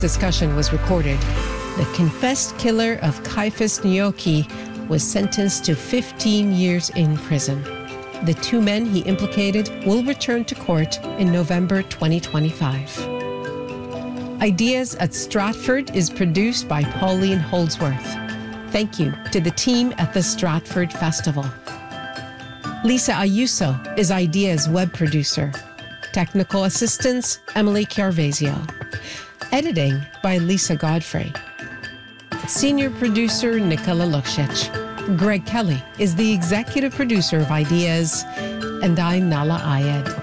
discussion was recorded. The confessed killer of Caiaphas Njoki was sentenced to 15 years in prison. The two men he implicated will return to court in November 2025. Ideas at Stratford is produced by Pauline Holdsworth. Thank you to the team at the Stratford Festival. Lisa Ayuso is Ideas web producer. Technical assistance, Emily Chiarvesio. Editing by Lisa Godfrey. Senior producer, Nicola Luksic. Greg Kelly is the executive producer of Ideas, and I'm Nala Ayed.